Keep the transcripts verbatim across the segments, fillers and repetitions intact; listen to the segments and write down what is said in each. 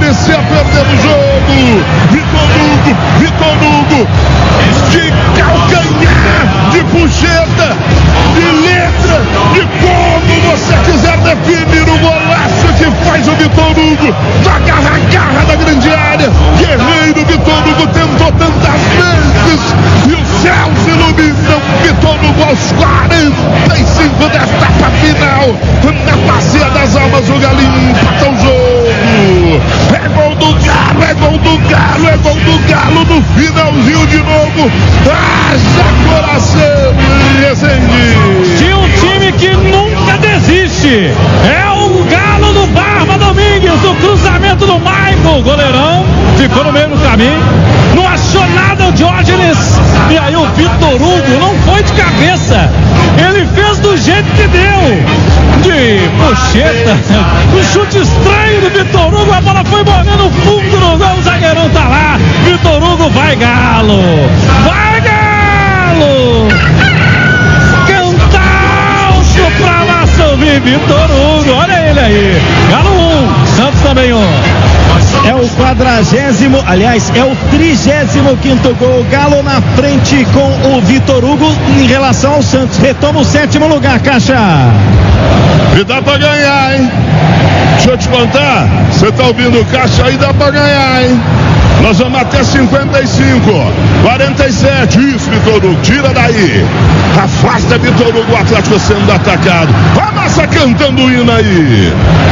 parecia perder o jogo. Vitor Hugo, Vitor Hugo, de calcanhar, de puxeta, de letra, de como você quiser definir o golaço que faz o Vitor Hugo, da garra a garra da grande área. Guerreiro Vitor Hugo tentou tantas vezes e o céu se ilumina. Vitor Hugo aos quarenta e cinco desta etapa final, na bacia das almas, o Galinho empata o jogo. É gol do Galo, é gol do Galo, é gol do Galo no finalzinho de novo. Haja coração, Rezende. De um time que nunca desiste, é o Galo do Barba Domingues, o cruzamento do Michael, goleirão, ficou no meio do caminho, não achou nada o Diógenes, e aí o Vitor Hugo não foi de cabeça, ele fez do jeito que deu, de puxeta, um chute estranho do Vitor Hugo, a bola foi morrendo no fundo do gol, o zagueirão tá lá, Vitor Hugo, vai Galo, vai Galo, canta alto pra massa ouvir Vitor Hugo, olha ele aí, Galo um, Santos também um. É o quadragésimo, aliás, é o trigésimo quinto gol. Galo na frente com o Vitor Hugo em relação ao Santos. Retoma o sétimo lugar, Caixa. E dá pra ganhar, hein? Deixa eu te contar, você tá ouvindo o Caixa aí, dá pra ganhar, hein? Nós vamos até cinquenta e cinco, quarenta e sete, isso, Vitor Hugo, tira daí. Afasta Vitor Hugo, o Atlético sendo atacado. A massa cantando o hino aí.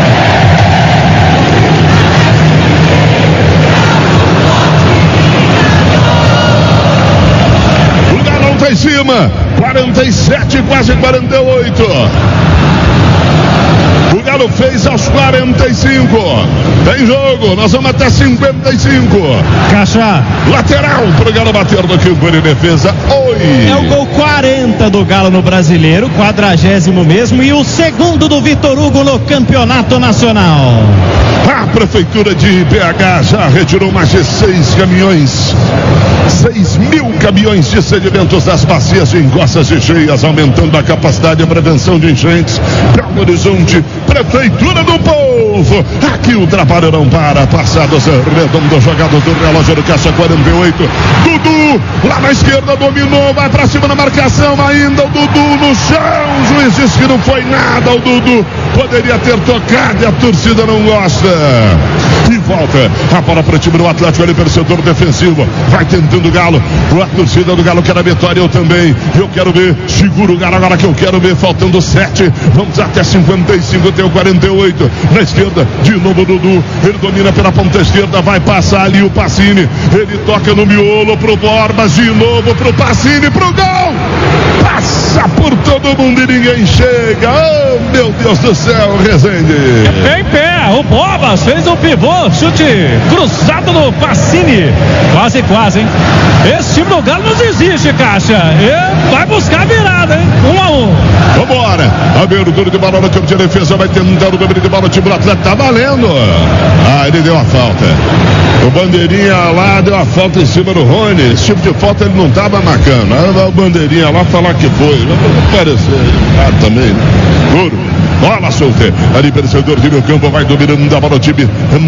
O Galão tá em cima, quarenta e sete, quase quarenta e oito. O Galo fez aos quarenta e cinco. Tem jogo, nós vamos até cinquenta e cinco. Caixa. Lateral pro Galo bater no campo de defesa. Oi. É o gol quarenta do Galo no Brasileiro, quadragésimo mesmo, e o segundo do Vitor Hugo no Campeonato Nacional. A Prefeitura de B H já retirou mais de seis caminhões, seis mil caminhões de sedimentos das bacias de encostas e cheias, aumentando a capacidade de prevenção de enchentes. Belo Horizonte, Prefeitura do Povo. Aqui o trabalho não para. Passados redondo, jogado do relógio do Caixa, quarenta e oito. Dudu, lá na esquerda, dominou, vai pra cima na marcação ainda. O Dudu no chão. O juiz disse que não foi nada. O Dudu poderia ter tocado e a torcida não gosta. E volta a bola para o time do Atlético ali pelo setor defensivo. Vai tentando o Galo. A torcida do Galo quer a vitória, eu também. Eu quero ver. Segura o Galo agora que eu quero ver. Faltando sete. Vamos até cinquenta e cinco. Tem o quarenta e oito. Na esquerda, de novo o Dudu. Ele domina pela ponta esquerda. Vai passar ali o Pacini. Ele toca no miolo pro Borbas. De novo pro Pacini. Pro gol. Passa por todo mundo e ninguém chega. Oh, meu Deus do céu, Rezende. Em pé, o Borbas fez o pivô, chute cruzado no Pacini. Quase, quase, hein? Esse time do Galo não desiste, Caixa. E vai buscar a virada, hein? Um a um. Vambora. Abertura de bola no campo de defesa. Vai tentar o domínio de bola. O time do Atlético tá valendo. Ah, ele deu a falta. O Bandeirinha lá deu a falta em cima do Rony. Esse tipo de falta ele não tava marcando. Ah, o Bandeirinha lá falar que foi. Não parecer. Ah, também. Duro. Bola solta. Ali pelo setor de meio campo. Vai dominando a bola o time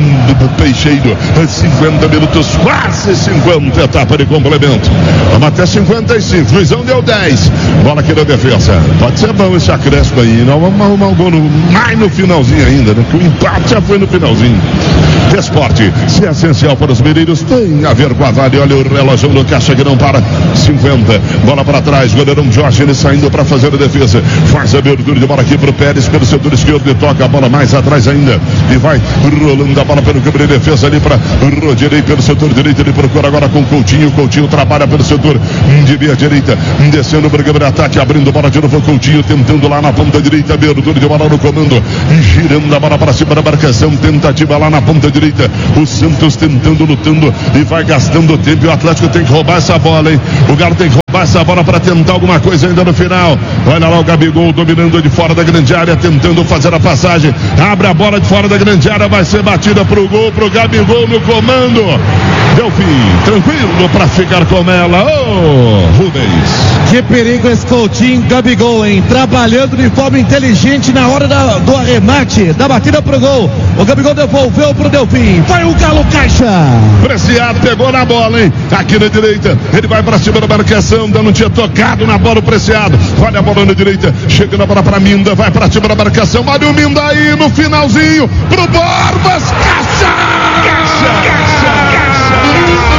do Peixeiro. cinquenta minutos, quase cinquenta. Etapa de complemento. Vamos até cinquenta e cinco. Juizão deu dez. Bola aqui na defesa. Pode ser bom esse acréscimo aí. Não vamos arrumar um gol no, mais no finalzinho ainda, né? Que o empate já foi no finalzinho. Esporte, se é essencial para os mineiros, tem a ver com a Vale. Olha o relógio do Caixa que não para. cinquenta. Bola para trás. Goleirão Jorge, ele saindo para fazer a defesa. Faz a abertura de bola aqui para o Pérez pelo setor esquerdo e toca a bola mais atrás ainda. E vai rolando a bola pelo campo de defesa ali para Rodinei pelo setor direito. Ele procura agora com o Coutinho. Coutinho trabalha pelo setor de meia direita. Descendo para o campo de ataque. Abrindo bola de novo. Coutinho tentando lá na ponta direita. Abertura de bola no comando. E girando a bola para cima da marcação. Tentativa lá na ponta direita. O Santos tentando, lutando e vai gastando tempo. E o Atlético tem que roubar essa bola, hein? O Galo tem que roubar. levar essa bola para tentar alguma coisa ainda no final. Olha lá o Gabigol dominando de fora da grande área, tentando fazer a passagem. Abre a bola de fora da grande área, vai ser batida pro gol, pro Gabigol no comando. Delfim, tranquilo para ficar com ela. Ô, oh, Rubens. Que perigo esse Coutinho, Gabigol, hein? Trabalhando de forma inteligente na hora da, do arremate, da batida pro gol. O Gabigol devolveu pro Delfim. Vai o Galo Caixa. Preciado pegou na bola, hein? Aqui na direita, ele vai pra cima da marcação, não tinha tocado na bola o Preciado. Olha a bola na direita, chega na bola pra Minda, vai pra cima da marcação. Olha o Minda aí no finalzinho, pro Borbas. Caixa! Caixa! Caixa! Caixa!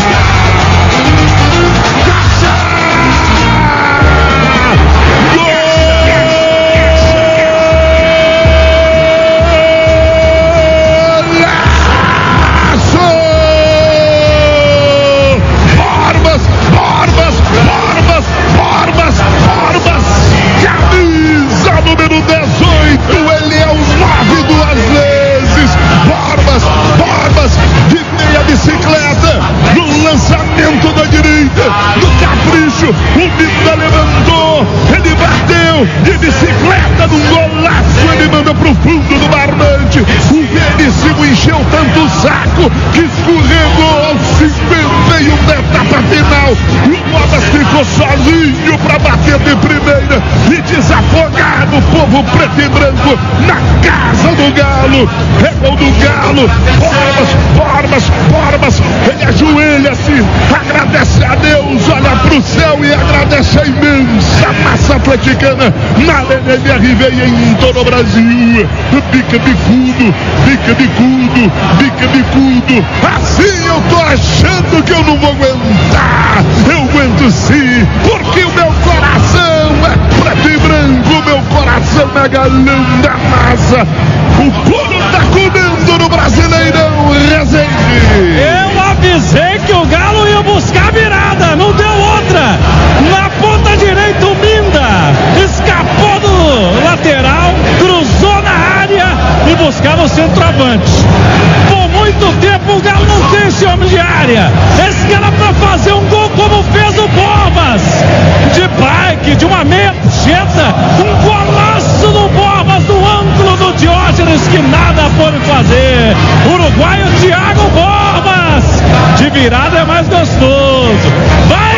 O Minda levantou, ele bateu de bicicleta num golaço, ele manda pro fundo do barbante. O Veríssimo encheu tanto o saco que escorregou aos cinquenta e um da etapa final. O Borbas ficou sozinho pra bater de primeira e desafogar o povo preto e branco na casa do Galo. É gol do Galo. Borbas, Borbas, Borbas. Ele ajoelha-se, agradece a Deus, olha pro céu e agradece a imensa massa atleticana na L M R V e em todo o Brasil. Bica bicudo, bica bicudo, bica bicudo. Assim eu tô achando que eu não vou aguentar. Eu aguento sim, porque o meu coração é preto e branco, meu coração é galão da massa. O couro tá comendo no Brasileirão, Rezende. Eu avisei que o Galo ia buscar virada, não deu outra. Na ponta direita o Minda escapou do lateral, cruzou na área e buscava o centroavante. Por muito tempo o Galo não tem esse homem de área. Esse cara pra fazer um gol como fez o Borbas, de bike, de uma meia puxeta, um golaço do Borbas no ângulo do Diógenes que nada pode fazer. Uruguaio Thiago Borbas, de virada é mais gostoso. Vai,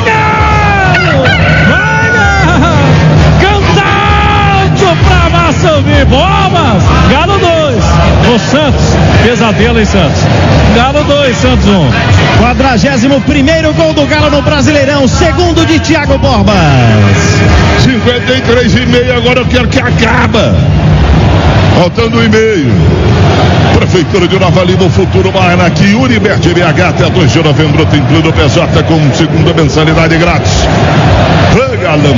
Galo! Vai, Galo! Canta alto pra massa ouvir. Borbas, Galo dois. O Santos, pesadelo em Santos. Galo dois, Santos um. quadragésimo primeiro gol do Galo no Brasileirão, segundo de Thiago Borbas. cinquenta e três e meio, agora eu quero que acaba. Faltando um e meio. Prefeitura de Nova Lima, o futuro maior aqui. Unibet B H até dois de novembro tem plano P J com segunda mensalidade grátis. Ô, Galão.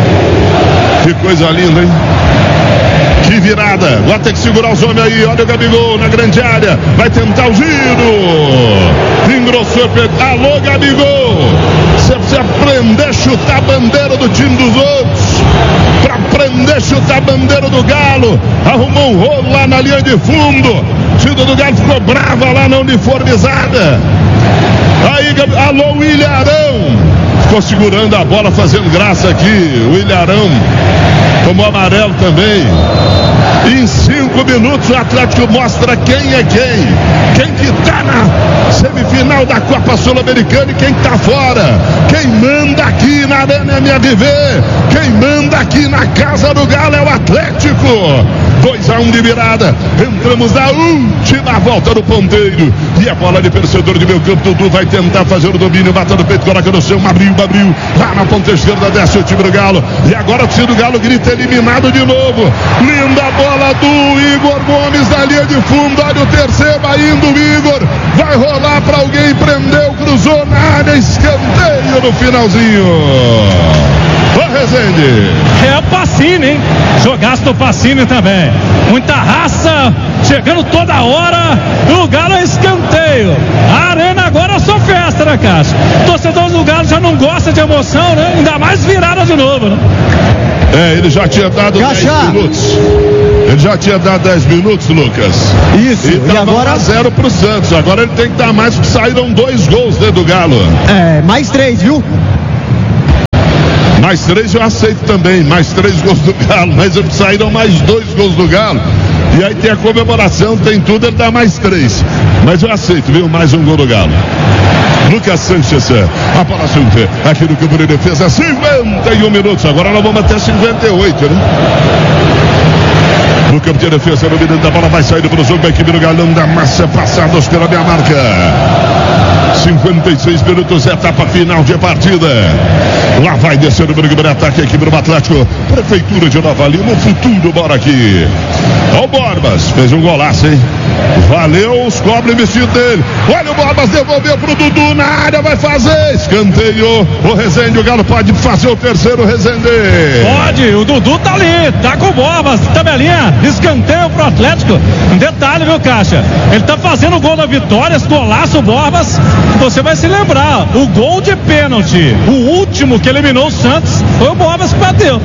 Que coisa linda, hein? Que virada. Vai ter que segurar os homens aí. Olha o Gabigol na grande área. Vai tentar o giro. Engrossou. Alô, Gabigol. Você precisa aprender a chutar a bandeira do time dos outros. Pra aprender a chutar a bandeira do Galo. Arrumou um rolo lá na linha de fundo. O time do Galo ficou brava lá na uniformizada. Aí, alô, o Ilharão. Ficou segurando a bola, fazendo graça aqui. O Ilharão tomou amarelo também. Em cinco minutos o Atlético mostra quem é quem. Quem que tá na semifinal da Copa Sul-Americana e quem tá fora. Quem manda aqui na Arena M R V. Quem manda aqui na casa do Galo é o Atlético. dois a um de virada. Entramos na última volta do ponteiro. E a bola de perseguidor de meio campo. Dudu vai tentar fazer o domínio. Bata no peito, coloca no chão. Abriu, abriu. Lá na ponta esquerda desce o time do Galo. E agora o time do Galo grita eliminado de novo. Linda bola do Igor Gomes na linha de fundo. Olha o terceiro indo o Igor. Vai rolar pra alguém. Prendeu, cruzou na área. Escanteio no finalzinho. Ô, Rezende. É o Pacini, hein? Jogaço do Pacini também. Muita raça, chegando toda hora. O Galo é escanteio. A arena agora é só festa, né, Cássio? Torcedores do Galo já não gosta de emoção, né? Ainda mais virada de novo, né? É, ele já tinha dado Caixa. dez minutos. Ele já tinha dado dez minutos, Lucas. Isso, e, e agora zero pro Santos. Agora ele tem que dar mais, porque saíram dois gols dentro do Galo. É, mais três, viu? Mais três eu aceito também, mais três gols do Galo, mas saíram mais dois gols do Galo. E aí tem a comemoração, tem tudo, ele dá mais três. Mas eu aceito, viu? Mais um gol do Galo. Lucas Sanches, a bola junta aqui no campo de defesa, cinquenta e um minutos. Agora nós vamos até cinquenta e oito, né? No campo de defesa, no meio da bola, vai saindo para o jogo. A equipe do Galão da Massa, passados pela minha marca. cinquenta e seis minutos, etapa final de partida. Lá vai descer o brigo de ataque a equipe do Atlético. Prefeitura de Nova Lima, o futuro bora aqui. Ó o Borbas, fez um golaço, hein? Valeu os cobre vestido dele. Olha o Borbas, devolveu pro Dudu na área, vai fazer. Escanteio o Rezende, o Galo pode fazer o terceiro, Rezende. Pode, o Dudu tá ali, tá com o Borbas, tabelinha, escanteio pro Atlético. Um detalhe, viu, Caixa? Ele tá fazendo o gol da vitória, esse golaço, o Borbas. Você vai se lembrar, o gol de pênalti, o último que eliminou o Santos, foi o Borbas que bateu.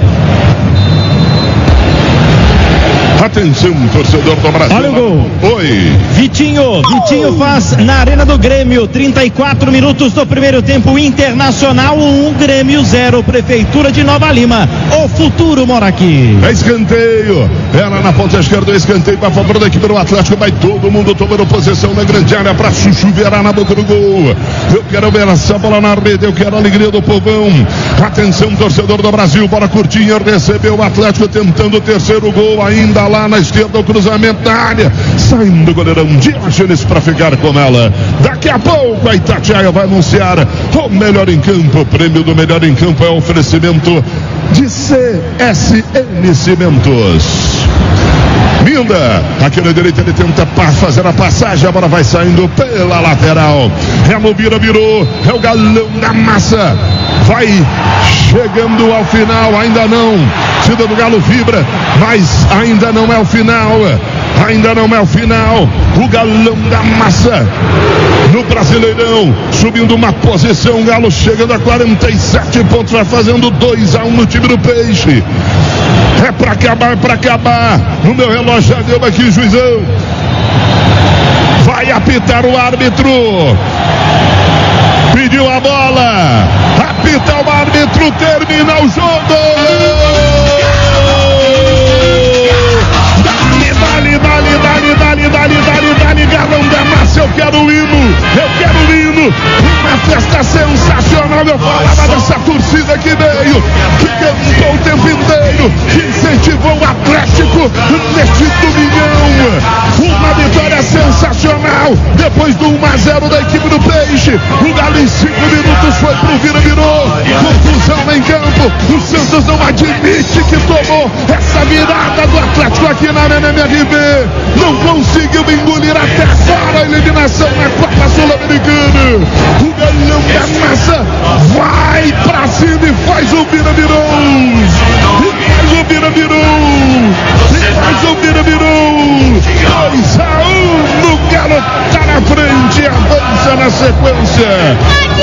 Atenção, torcedor do Brasil. Olha o gol. Oi. Vitinho, Vitinho faz na Arena do Grêmio, trinta e quatro minutos do primeiro tempo. Internacional um, Grêmio zero, Prefeitura de Nova Lima. O futuro mora aqui. É escanteio. Ela na ponta esquerda, escanteio para favor da equipe do Atlético. Vai todo mundo tomando posição na grande área para Chuchu virar na boca do gol. Eu quero ver essa bola na rede, eu quero a alegria do povão. Atenção, torcedor do Brasil, bora curtinha, recebeu o Atlético tentando o terceiro gol ainda lá na esquerda, o cruzamento da área, saindo o goleirão Diógenes para ficar com ela. Daqui a pouco a Itatiaia vai anunciar o melhor em campo. O prêmio do melhor em campo é o oferecimento de C S N Cimentos. Minda, aqui na direita ele tenta fazer a passagem, a bola vai saindo pela lateral. É Mobira, virou, é o Galão da Massa. Vai chegando ao final, ainda não. Cida do Galo vibra, mas ainda não é o final. Ainda não é o final. O Galão da Massa no Brasileirão, subindo uma posição. O Galo chegando a quarenta e sete pontos, vai fazendo dois a um no time do Peixe. É pra acabar, é pra acabar. No meu relógio já deu aqui, juizão. Vai apitar o árbitro. Pediu a bola. Apita o árbitro, termina o jogo. Dali, dali, dali, dali, dali, dali, dali, Galão da Massa, eu quero o hino, eu quero o hino, uma festa sensacional, eu falava dessa torcida que veio, que cantou o tempo inteiro, que incentivou o Atlético neste domingão, uma vitória sensacional, depois do um a zero da equipe do Peixe, o Galo em cinco minutos foi pro vira, virou, confusão em campo, o Santos não admite que tomou essa virada do Atlético aqui na Arena M R V. Não conseguiu engolir até agora a eliminação na Copa Sul-Americana. O Galão da Massa vai pra cima e faz o vira-virou. E faz o vira-virou. E faz o vira-virou. dois a um no Galo, tá na frente, avança na sequência.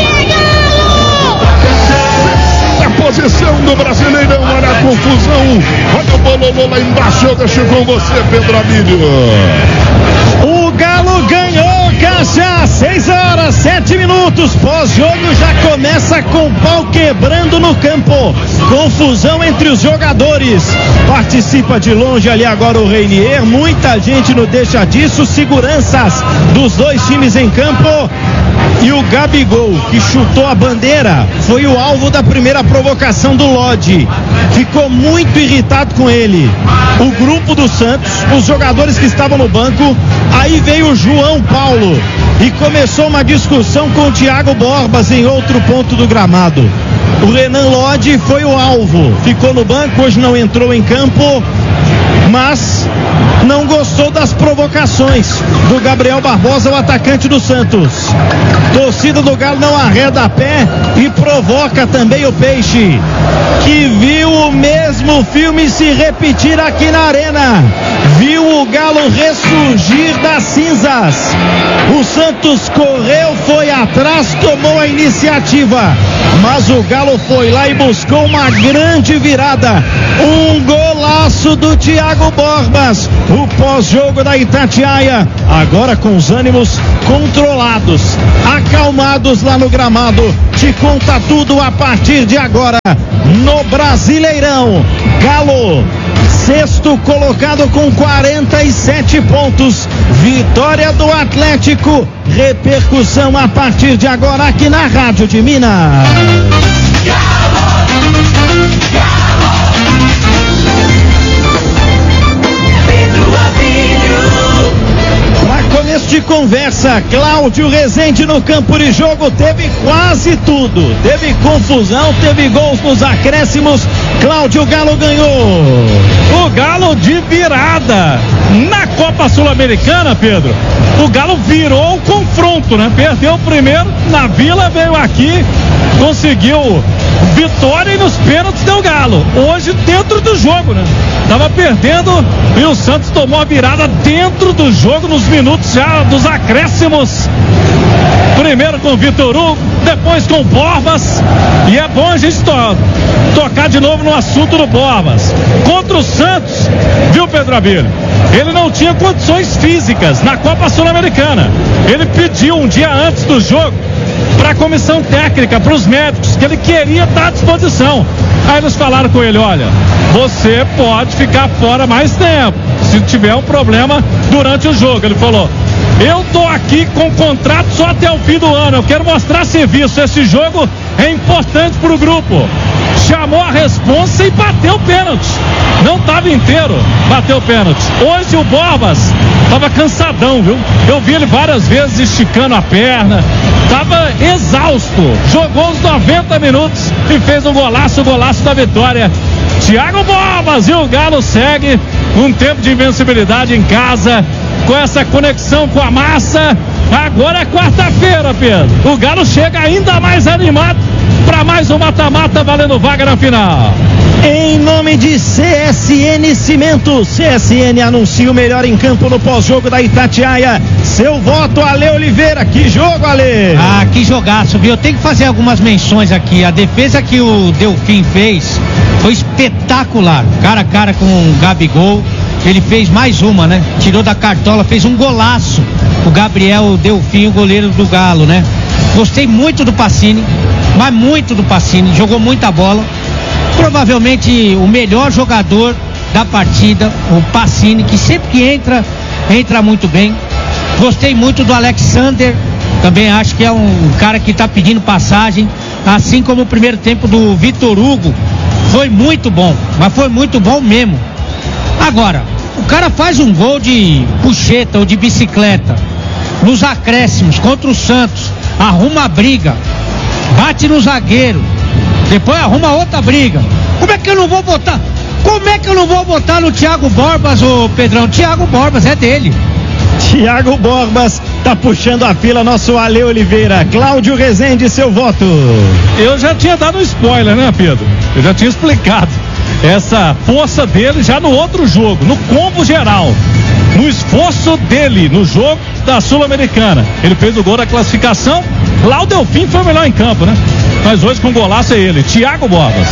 A posição do Brasileirão, olha a confusão, olha o bololô lá embaixo, eu deixo com você, Pedro Amílio. O Galo ganhou, Caixa, seis horas, sete minutos, pós-jogo já começa com o pau quebrando no campo, confusão entre os jogadores, participa de longe ali agora o Reinier, muita gente não deixa disso, seguranças dos dois times em campo. E o Gabigol, que chutou a bandeira, foi o alvo da primeira provocação do Lodi. Ficou muito irritado com ele. O grupo do Santos, os jogadores que estavam no banco, aí veio o João Paulo e começou uma discussão com o Thiago Borbas em outro ponto do gramado. O Renan Lodi foi o alvo, ficou no banco, hoje não entrou em campo, mas não gostou das provocações do Gabriel Barbosa, o atacante do Santos. Torcida do Galo não arreda a pé e provoca também o Peixe, que viu o mesmo filme se repetir aqui na Arena. Viu o Galo ressurgir das cinzas. O Santos correu, foi atrás, tomou a iniciativa. mas o Galo foi lá e buscou uma grande virada, um golaço do Thiago Borbas. O pós-jogo da Itatiaia, agora com os ânimos controlados, acalmados lá no gramado, te conta tudo a partir de agora no Brasileirão. Galo, sexto colocado com quarenta e sete pontos, vitória do Atlético, repercussão a partir de agora aqui na Rádio de Minas. Para começo de conversa, Cláudio Rezende no campo de jogo teve quase tudo, teve confusão, teve gols nos acréscimos. Cláudio, o Galo ganhou. O Galo de virada na Copa Sul-Americana, Pedro. O Galo virou o confronto, né? Perdeu o primeiro na Vila, veio aqui, conseguiu vitória e nos pênaltis deu Galo. Hoje dentro do jogo, né? Tava perdendo e o Santos tomou a virada dentro do jogo nos minutos já dos acréscimos. Primeiro com o Vitor Hugo, depois com o Borbas. E é bom a gente to- tocar de novo no assunto do Borbas. Contra o Santos, viu, Pedro Abílio? Ele não tinha condições físicas na Copa Sul-Americana. Ele pediu um dia antes do jogo para a comissão técnica, para os médicos, que ele queria estar à disposição. Aí eles falaram com ele: olha, você pode ficar fora mais tempo se tiver um problema durante o jogo. Ele falou: eu tô aqui com contrato só até o fim do ano, eu quero mostrar serviço, esse jogo é importante pro grupo. Chamou a responsa e bateu o pênalti. Não tava inteiro, bateu o pênalti. Hoje o Borbas tava cansadão, viu? Eu vi ele várias vezes esticando a perna, tava exausto. Jogou os noventa minutos e fez um golaço, o golaço da vitória. Thiago Borbas, e o Galo segue um tempo de invencibilidade em casa, com essa conexão com a massa. Agora é quarta-feira, Pedro. O Galo chega ainda mais animado para mais um mata-mata valendo vaga na final. Em nome de C S N Cimentos, C S N anuncia o melhor em campo no pós-jogo da Itatiaia. Seu voto, Ale Oliveira. Que jogo, Ale! Ah, que jogaço, viu? Eu tenho que fazer algumas menções aqui. A defesa que o Delfim fez foi espetacular. Cara a cara com o Gabigol. Ele fez mais uma, né? Tirou da cartola, fez um golaço. O Gabriel Delfim, o goleiro do Galo, né? Gostei muito do Pacini, mas muito do Pacini. Jogou muita bola. Provavelmente o melhor jogador da partida, o Pacini, que sempre que entra, entra muito bem. Gostei muito do Alexander. Também acho que é um cara que está pedindo passagem. Assim como o primeiro tempo do Vitor Hugo. Foi muito bom, mas foi muito bom mesmo. Agora, o cara faz um gol de puxeta ou de bicicleta nos acréscimos contra o Santos, arruma a briga, bate no zagueiro, depois arruma outra briga. Como é que eu não vou botar? Como é que eu não vou botar no Thiago Borbas, ô Pedrão? Thiago Borbas é dele. Thiago Borbas tá puxando a fila, nosso Ale Oliveira. Cláudio Rezende, seu voto. Eu já tinha dado um spoiler, né, Pedro? Eu já tinha explicado essa força dele já no outro jogo, no combo geral, no esforço dele no jogo da Sul-Americana. Ele fez o gol da classificação. Lá o Delfim foi o melhor em campo, né? Mas hoje com golaço é ele, Thiago Borbas.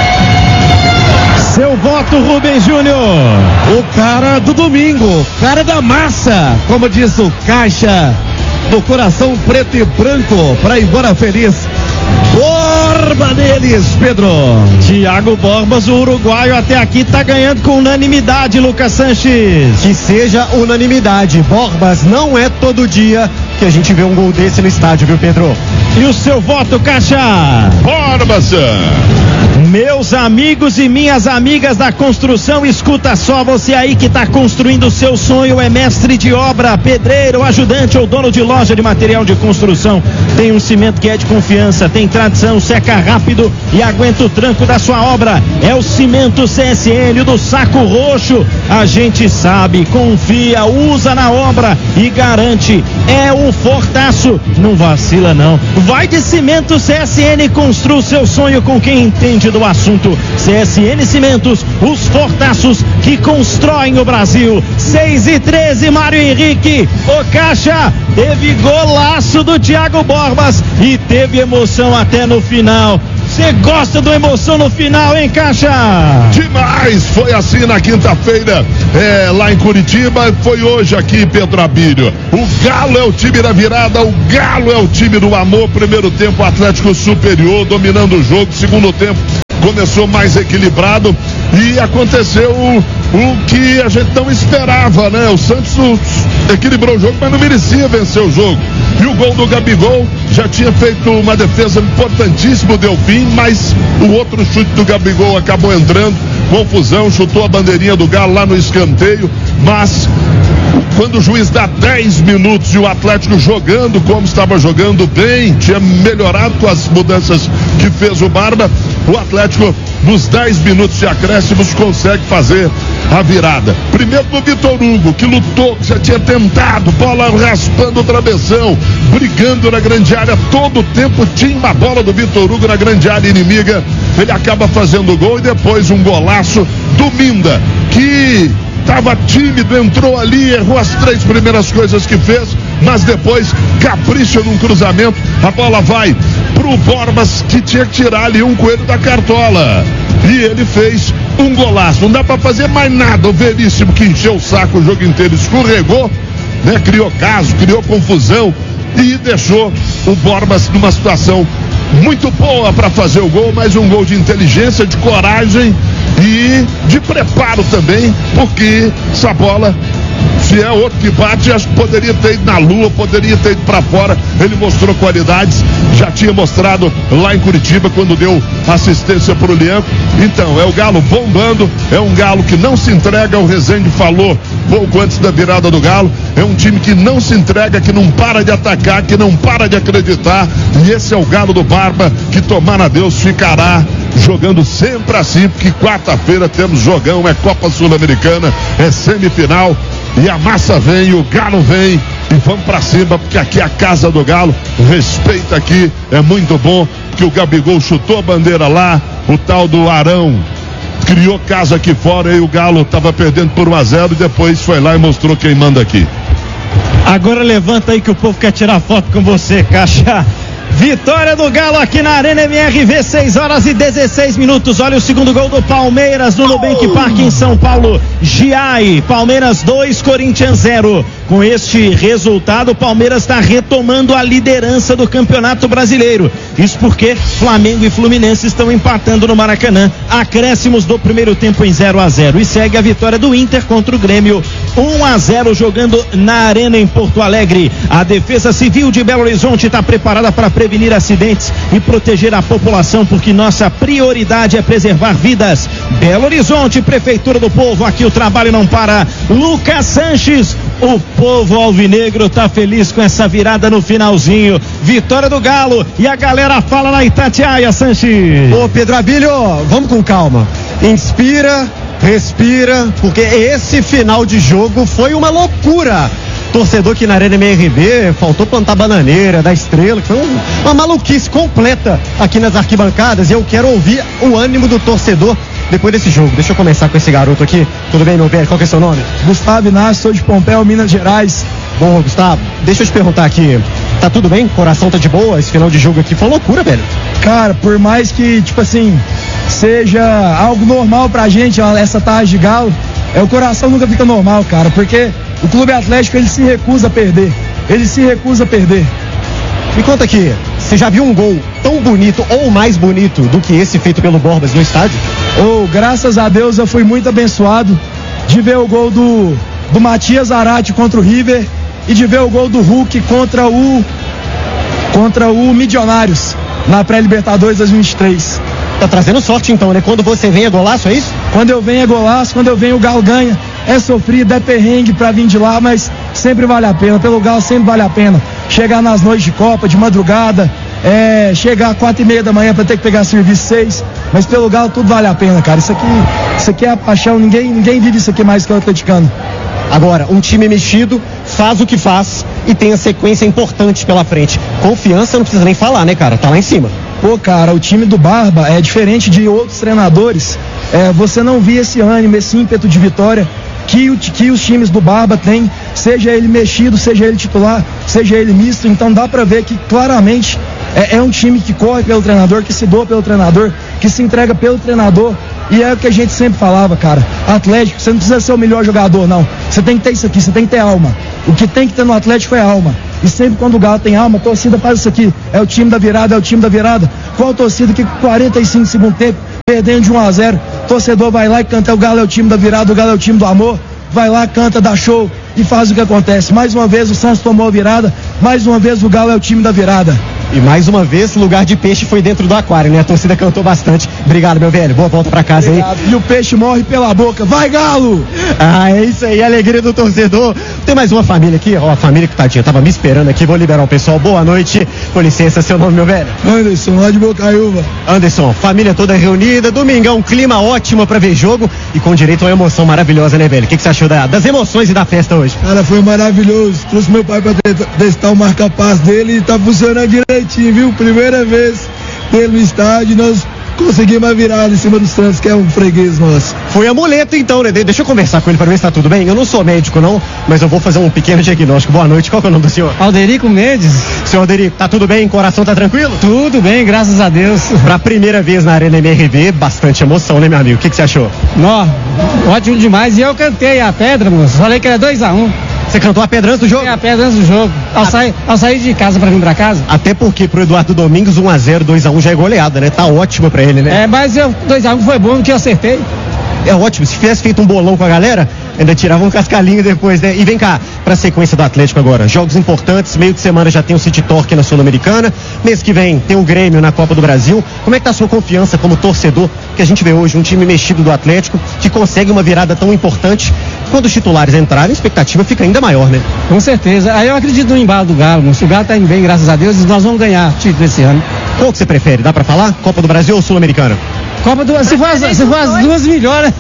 Seu voto, Rubens Júnior. O cara do domingo, cara da massa, como diz o Caixa, do coração preto e branco, para ir embora feliz. Borba deles, Pedro. Thiago Borbas, o uruguaio, até aqui tá ganhando com unanimidade, Lucas Sanches. Que seja unanimidade. Borbas, não é todo dia que a gente vê um gol desse no estádio, viu, Pedro? E o seu voto, Caixa? Borbas. Meus amigos e minhas amigas da construção, escuta só, você aí que está construindo o seu sonho, é mestre de obra, pedreiro, ajudante ou dono de loja de material de construção, tem um cimento que é de confiança, tem tradição, seca rápido e aguenta o tranco da sua obra, é o Cimento C S N, o do saco roxo, a gente sabe, confia, usa na obra e garante, é o Fortaço, não vacila não, vai de Cimento C S N, construa o seu sonho com quem entende do assunto. C S N Cimentos, os fortaços que constroem o Brasil. Seis e treze, Mário Henrique. O Caixa teve golaço do Thiago Borbas. Borbas e teve emoção até no final. Você gosta do emoção no final, hein, Caixa? Demais! Foi assim na quinta-feira, é, lá em Curitiba, foi hoje aqui em Pedro Abílio. O Galo é o time da virada, o Galo é o time do amor. Primeiro tempo, o Atlético superior, dominando o jogo. Segundo tempo, começou mais equilibrado e aconteceu o, o que a gente não esperava, né? O Santos equilibrou o jogo, mas não merecia vencer o jogo. E o gol do Gabigol já tinha feito uma defesa importantíssima, o Delfim, mas o outro chute do Gabigol acabou entrando, confusão, chutou a bandeirinha do Galo lá no escanteio, mas quando o juiz dá dez minutos e o Atlético jogando como estava jogando bem, tinha melhorado com as mudanças que fez o Barba, o Atlético nos dez minutos de acréscimos consegue fazer a virada. Primeiro do Vitor Hugo, que lutou, que já tinha tentado, bola raspando o travessão, brigando na grande área, todo o tempo tinha uma bola do Vitor Hugo na grande área inimiga, ele acaba fazendo o gol e depois um golaço do Minda, que estava tímido, entrou ali, errou as três primeiras coisas que fez, mas depois capricha num cruzamento, a bola vai pro Borbas, que tinha que tirar ali um coelho da cartola, e ele fez um golaço. Não dá pra fazer mais nada. O Veríssimo, que encheu o saco o jogo inteiro, escorregou, né? Criou caso, criou confusão e deixou o Borbas numa situação muito boa para fazer o gol, mas um gol de inteligência, de coragem e de preparo também, porque essa bola, se é outro que bate, acho que poderia ter ido na lua, poderia ter ido para fora. Ele mostrou qualidades, já tinha mostrado lá em Curitiba quando deu assistência pro Lian. Então, é o Galo bombando, é um Galo que não se entrega. O Rezende falou pouco antes da virada do Galo, é um time que não se entrega, que não para de atacar, que não para de acreditar, e esse é o Galo do Barba, que tomara a Deus ficará jogando sempre assim, porque quarta-feira temos jogão, é Copa Sul-Americana, é semifinal, e a massa vem, o Galo vem, e vamos pra cima, porque aqui é a casa do Galo, respeita aqui, é muito bom, porque o Gabigol chutou a bandeira lá, o tal do Arão criou casa aqui fora, e o Galo tava perdendo por um a zero, e depois foi lá e mostrou quem manda aqui. Agora levanta aí que o povo quer tirar foto com você, Caixa. Vitória do Galo aqui na Arena M R V, seis horas e dezesseis minutos. Olha o segundo gol do Palmeiras no Nubank Park em São Paulo. Giai, Palmeiras dois, Corinthians zero. Com este resultado, o Palmeiras está retomando a liderança do Campeonato Brasileiro. Isso porque Flamengo e Fluminense estão empatando no Maracanã. Acréscimos do primeiro tempo em zero a zero. E segue a vitória do Inter contra o Grêmio, um a zero, jogando na Arena em Porto Alegre. A Defesa Civil de Belo Horizonte está preparada para prevenir acidentes e proteger a população, porque nossa prioridade é preservar vidas. Belo Horizonte, Prefeitura do Povo, aqui o trabalho não para. Lucas Sanches, o povo alvinegro tá feliz com essa virada no finalzinho. Vitória do Galo, e a galera fala na Itatiaia, Sanches. Ô Pedro Abílio, vamos com calma. Inspira, respira, porque esse final de jogo foi uma loucura. Torcedor que na Arena M R B faltou plantar bananeira da Estrela, que foi um, uma maluquice completa aqui nas arquibancadas, e eu quero ouvir o ânimo do torcedor depois desse jogo. Deixa eu começar com esse garoto aqui. Tudo bem, meu velho? Qual que é seu nome? Gustavo Inácio, sou de Pompéu, Minas Gerais. Bom, Gustavo, deixa eu te perguntar aqui, tá tudo bem? Coração tá de boa? Esse final de jogo aqui foi uma loucura, velho. Cara, por mais que, tipo assim, seja algo normal pra gente, ó, essa tarde de Galo, é, o coração nunca fica normal, cara, porque o Clube Atlético, ele se recusa a perder. Ele se recusa a perder. Me conta aqui, você já viu um gol tão bonito ou mais bonito do que esse feito pelo Borbas no estádio? Oh, graças a Deus eu fui muito abençoado de ver o gol do, do Matias Zarate contra o River e de ver o gol do Hulk contra o contra o Milionários na pré-Libertadores dois mil e vinte e três. Tá trazendo sorte então, né? Quando você vem é golaço, é isso? Quando eu venho é golaço, quando eu venho o Galo ganha. É sofrido, é perrengue pra vir de lá, mas sempre vale a pena. Pelo Galo sempre vale a pena. Chegar nas noites de Copa, de madrugada, é, chegar às quatro e meia da manhã pra ter que pegar serviço seis. Mas pelo Galo tudo vale a pena, cara. Isso aqui, isso aqui é a paixão. Ninguém, ninguém vive isso aqui mais que o atleticano. Agora, um time mexido faz o que faz e tem a sequência importante pela frente. Confiança não precisa nem falar, né, cara? Tá lá em cima. Pô, cara, o time do Barba é diferente de outros treinadores. É, você não via esse ânimo, esse ímpeto de vitória que, o, que os times do Barba têm, seja ele mexido, seja ele titular, seja ele misto. Então dá para ver que claramente é, é um time que corre pelo treinador, que se doa pelo treinador, que se entrega pelo treinador. E é o que a gente sempre falava, cara. Atlético, você não precisa ser o melhor jogador, não. Você tem que ter isso aqui, você tem que ter alma. O que tem que ter no Atlético é alma. E sempre quando o Galo tem alma, a torcida faz isso aqui. É o time da virada, é o time da virada. Qual torcida que quarenta e cinco segundo tempo, perdendo de um a zero, torcedor vai lá e canta: o Galo é o time da virada, o Galo é o time do amor. Vai lá, canta, dá show e faz o que acontece. Mais uma vez o Santos tomou a virada, mais uma vez o Galo é o time da virada. E mais uma vez, lugar de peixe foi dentro do aquário, né? A torcida cantou bastante. Obrigado, meu velho. Boa volta pra casa. Obrigado. Aí. E o peixe morre pela boca. Vai, Galo! Ah, é isso aí, a alegria do torcedor. Tem mais uma família aqui, ó, a família que tadinha, tava me esperando aqui. Vou liberar o pessoal. Boa noite. Com licença, seu nome, meu velho? Anderson, lá de Bocaiúva. Anderson, família toda reunida. Domingão, clima ótimo pra ver jogo e com direito a uma emoção maravilhosa, né, velho? O que, que você achou da, das emoções e da festa hoje? Cara, foi maravilhoso. Trouxe meu pai pra testar o marca-passo dele e tá funcionando direitinho, viu? Primeira vez dele no estádio, nós conseguimos a virada em cima do Santos, que é um freguês nosso. Foi amuleto então, né? Deixa eu conversar com ele para ver se tá tudo bem. Eu não sou médico não, mas eu vou fazer um pequeno diagnóstico. Boa noite, qual que é o nome do senhor? Alderico Mendes. Senhor Alderico, tá tudo bem? Coração tá tranquilo? Tudo bem, graças a Deus. Pra primeira vez na Arena M R V, bastante emoção, né, meu amigo? O que, que você achou? Nó, ótimo demais. E eu cantei a pedra, moço. Falei que era dois a um. Você cantou a pedra antes do jogo? É, a pedra antes do jogo. Ao, a... sair, ao sair de casa pra vir pra casa. Até porque pro Eduardo Domingos um a zero, dois a um já é goleada, né? Tá ótimo pra ele, né? É, mas dois a um foi bom que eu acertei. É ótimo, se tivesse feito um bolão com a galera, ainda tirava um cascalinho depois, né? E vem cá, pra sequência do Atlético agora, jogos importantes, meio de semana já tem o City Torque na Sul-Americana, mês que vem tem o Grêmio na Copa do Brasil. Como é que tá a sua confiança como torcedor, que a gente vê hoje um time mexido do Atlético, que consegue uma virada tão importante? Quando os titulares entrarem, a expectativa fica ainda maior, né? Com certeza, aí eu acredito no embalo do Galo, moço. O Galo tá indo bem, graças a Deus, e nós vamos ganhar título esse ano. Qual que você prefere, dá pra falar? Copa do Brasil ou Sul-Americana? Copa do se for, as, se for as duas melhores.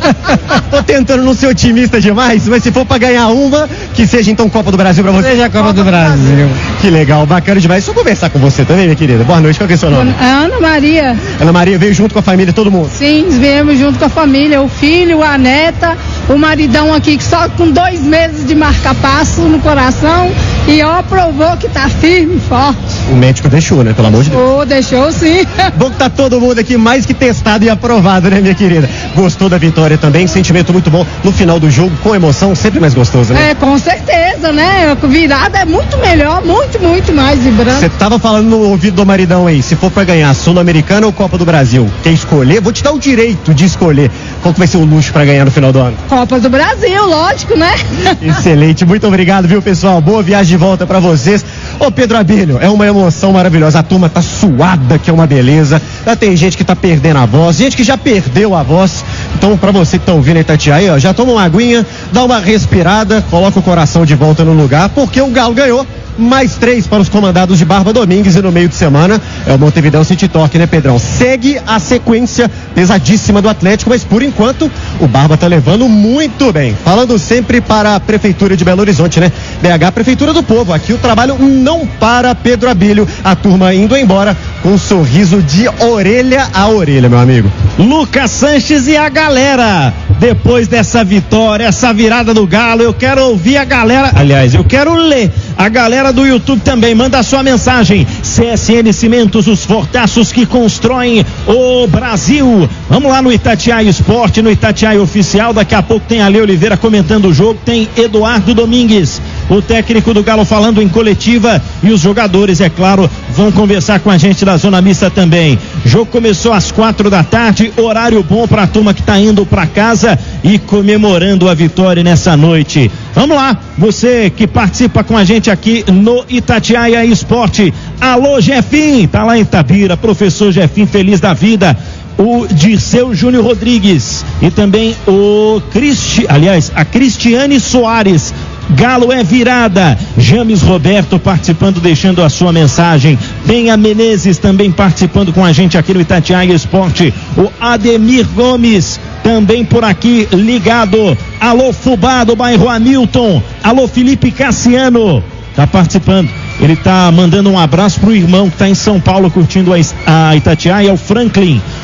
Tô tentando não ser otimista demais, mas se for pra ganhar uma, que seja então Copa do Brasil pra você. Seja a Copa, Copa do Brasil. Brasil. Que legal, bacana demais. Deixa eu conversar com você também, minha querida. Boa noite, qual que é o seu nome? Ana Maria. Ana Maria veio junto com a família, todo mundo? Sim, viemos junto com a família, o filho, a neta, o maridão aqui que só com dois meses de marca-passo no coração e ó, provou que tá firme e forte. O médico deixou, né? Pelo amor de Deus. Oh, deixou sim. Bom que tá todo mundo aqui mais que testado e aprovado, né, minha querida? Gostou da vitória também? Sentimento muito bom no final do jogo, com emoção, sempre mais gostoso, né? É, com certeza, né? Virada é muito melhor, muito, muito mais vibrante. Você tava falando no ouvido do maridão aí, se for pra ganhar Sul-Americana ou Copa do Brasil, quer escolher? Vou te dar o direito de escolher. Qual que vai ser o luxo pra ganhar no final do ano? Copa do Brasil, lógico, né? Excelente, muito obrigado, viu, pessoal? Boa viagem de volta pra vocês. Ô, Pedro Abílio, é uma emoção maravilhosa. A turma tá suada, que é uma beleza. Já tem gente que tá perdendo a voz, gente que já perdeu a voz. Então, pra você que tá ouvindo Itatiaia, ó, já toma uma aguinha, dá uma respirada, coloca o coração de volta no lugar, porque o Galo ganhou. Mais três para os comandados de Barba Domingues e no meio de semana é o Montevidéu City Torque, né, Pedrão? Segue a sequência pesadíssima do Atlético, mas por enquanto o Barba tá levando muito bem. Falando sempre para a Prefeitura de Belo Horizonte, né? B H, Prefeitura do Povo. Aqui o trabalho não para, Pedro Abílio. A turma indo embora com um sorriso de orelha a orelha, meu amigo. Lucas Sanches e a galera. Depois dessa vitória, essa virada do Galo, eu quero ouvir a galera. Aliás, eu quero ler a galera do YouTube também. Manda a sua mensagem. C S N Cimentos, os fortaços que constroem o Brasil. Vamos lá no Itatiaia Esporte, no Itatiaia Oficial. Daqui a pouco tem Ale Oliveira comentando o jogo. Tem Eduardo Domingues, o técnico do Galo, falando em coletiva. E os jogadores, é claro, vão conversar com a gente da Zona Mista também. O jogo começou às quatro da tarde. Horário bom para a turma que está indo para casa e comemorando a vitória nessa noite. Vamos lá, você que participa com a gente aqui no Itatiaia Esporte. Alô, Jefim, tá lá em Itabira, professor Jefim, feliz da vida. O Dirceu Júnior Rodrigues e também o Cristi, aliás, a Cristiane Soares. Galo é virada. James Roberto participando, deixando a sua mensagem. Penha Menezes também participando com a gente aqui no Itatiaia Esporte. O Ademir Gomes também por aqui ligado. Alô, Fubá do bairro Hamilton. Alô, Felipe Cassiano tá participando. Ele tá mandando um abraço pro irmão que tá em São Paulo curtindo a, a Itatiaia, o Franklin.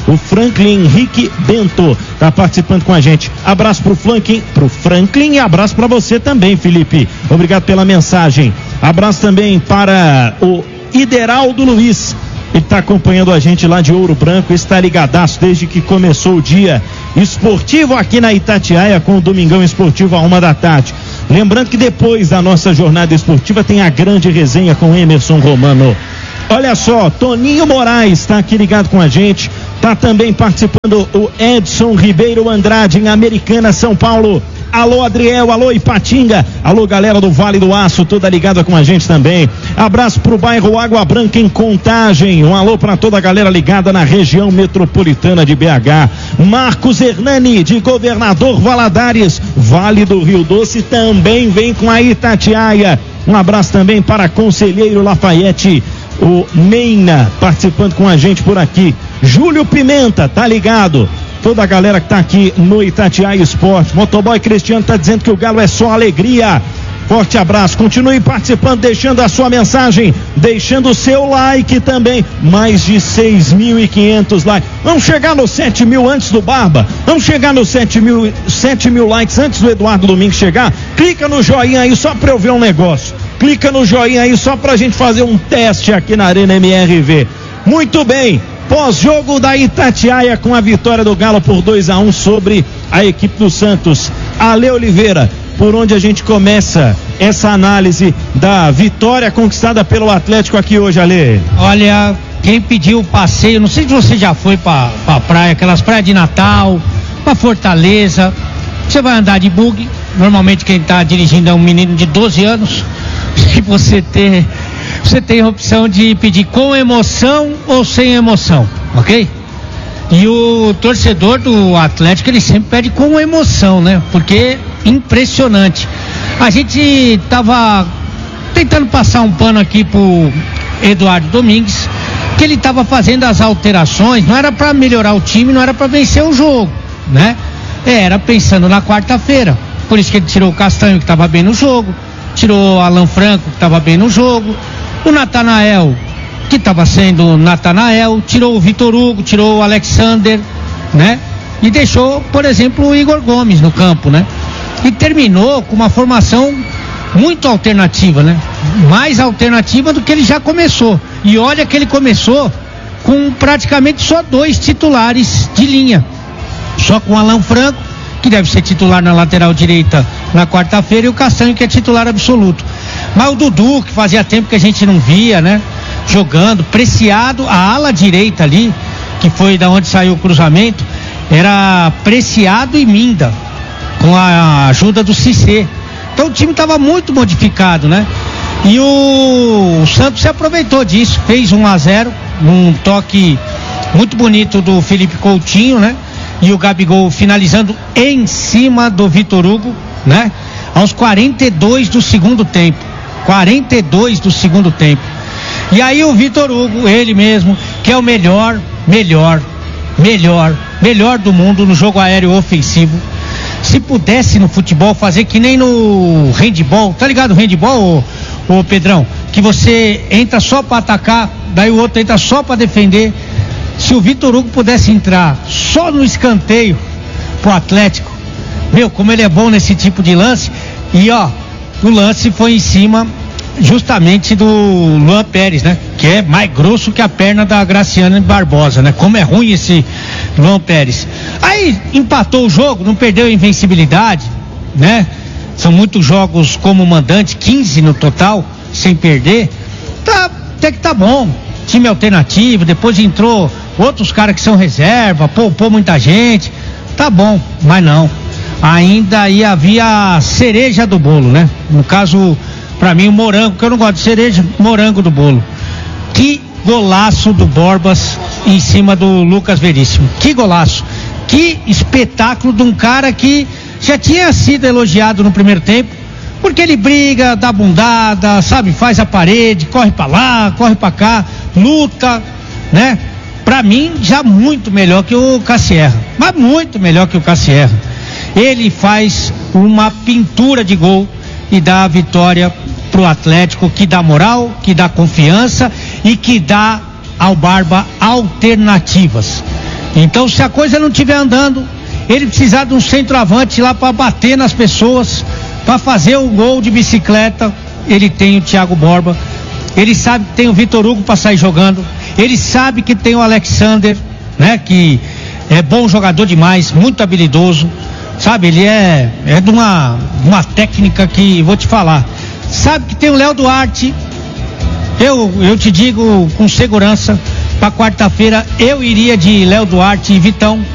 O Franklin Henrique Bento tá participando com a gente. Abraço pro Franklin, pro Franklin e abraço para você também, Felipe. Obrigado pela mensagem. Abraço também para o Ideraldo Luiz. Ele está acompanhando a gente lá de Ouro Branco, está ligadaço desde que começou o dia esportivo aqui na Itatiaia com o Domingão Esportivo à uma da tarde. Lembrando que depois da nossa jornada esportiva tem a grande resenha com Emerson Romano. Olha só, Toninho Moraes está aqui ligado com a gente, está também participando o Edson Ribeiro Andrade em Americana, São Paulo. Alô Adriel, alô Ipatinga, alô galera do Vale do Aço, toda ligada com a gente também. Abraço pro bairro Água Branca em Contagem, um alô pra toda a galera ligada na região metropolitana de B H. Marcos Hernani de Governador Valadares, Vale do Rio Doce, também vem com a Itatiaia. Um abraço também para Conselheiro Lafayette, o Meina participando com a gente por aqui. Júlio Pimenta, tá ligado? Toda a galera que tá aqui no Itatiaia Esporte. Motoboy Cristiano tá dizendo que o Galo é só alegria. Forte abraço, continue participando, deixando a sua mensagem, deixando o seu like também. Mais de seis mil e quinhentos likes. Vamos chegar nos sete mil antes do Barba. Vamos chegar nos sete mil, sete mil likes antes do Eduardo Domingues chegar. Clica no joinha aí só pra eu ver um negócio. Clica no joinha aí só pra gente fazer um teste aqui na Arena M R V. Muito bem. Pós-jogo da Itatiaia com a vitória do Galo por dois a um sobre a equipe do Santos. Ale Oliveira, por onde a gente começa essa análise da vitória conquistada pelo Atlético aqui hoje, Ale? Olha, quem pediu o passeio, não sei se você já foi pra, pra praia, aquelas praias de Natal, pra Fortaleza, você vai andar de bug, normalmente quem tá dirigindo é um menino de doze anos, e você tem... Você tem a opção de pedir com emoção ou sem emoção, ok? E o torcedor do Atlético, ele sempre pede com emoção, né? Porque impressionante. A gente tava tentando passar um pano aqui pro Eduardo Domingues, que ele tava fazendo as alterações, não era para melhorar o time, não era para vencer o jogo, né? Era pensando na quarta-feira. Por isso que ele tirou o Castanho, que tava bem no jogo, tirou o Alan Franco, que tava bem no jogo, o Natanael, que estava sendo Natanael, tirou o Vitor Hugo, tirou o Alexander, né? E deixou, por exemplo, o Igor Gomes no campo, né? E terminou com uma formação muito alternativa, né? Mais alternativa do que ele já começou. E olha que ele começou com praticamente só dois titulares de linha. Só com o Alan Franco, que deve ser titular na lateral direita na quarta-feira, e o Castanho, que é titular absoluto. Mas o Dudu, que fazia tempo que a gente não via, né? Jogando, Preciado, a ala direita ali, que foi da onde saiu o cruzamento, era Preciado e Minda, com a ajuda do Cissé. Então o time estava muito modificado, né? E o, o Santos se aproveitou disso, fez um a zero, um toque muito bonito do Felipe Coutinho, né? E o Gabigol finalizando em cima do Vitor Hugo, né? Aos quarenta e dois do segundo tempo. quarenta e dois do segundo tempo. E aí o Vitor Hugo, ele mesmo, que é o melhor, melhor, melhor, melhor do mundo no jogo aéreo ofensivo. Se pudesse no futebol fazer que nem no handball, tá ligado o handball, ô, ô Pedrão? Que você entra só pra atacar, daí o outro entra só pra defender. Se o Vitor Hugo pudesse entrar só no escanteio pro Atlético, meu, como ele é bom nesse tipo de lance. E ó, o lance foi em cima justamente do Luan Pérez, né? Que é mais grosso que a perna da Graciane Barbosa, né? Como é ruim esse Luan Pérez. Aí empatou o jogo, não perdeu a invencibilidade, né? São muitos jogos como mandante, quinze no total, sem perder. Tá, até que tá bom. Time alternativo, depois entrou outros caras que são reserva, poupou muita gente. Tá bom, mas não. Ainda aí havia a cereja do bolo, né? No caso, pra mim, o morango, que eu não gosto de cereja, morango do bolo. Que golaço do Borbas em cima do Lucas Veríssimo. Que golaço. Que espetáculo de um cara que já tinha sido elogiado no primeiro tempo, porque ele briga, dá bundada, sabe, faz a parede, corre pra lá, corre pra cá, luta, né? Pra mim, já muito melhor que o Cassierra, mas muito melhor que o Cassierra. Ele faz uma pintura de gol e dá a vitória pro Atlético, que dá moral, que dá confiança e que dá ao Barba alternativas. Então, se a coisa não estiver andando, ele precisar de um centroavante lá para bater nas pessoas, para fazer o gol de bicicleta, ele tem o Thiago Borba. Ele sabe que tem o Vitor Hugo para sair jogando. Ele sabe que tem o Alexander, né? Que é bom jogador demais, muito habilidoso. Sabe, ele é, é de uma, uma técnica que vou te falar. Sabe que tem o Léo Duarte. Eu, eu te digo com segurança, para quarta-feira eu iria de Léo Duarte e Vitão.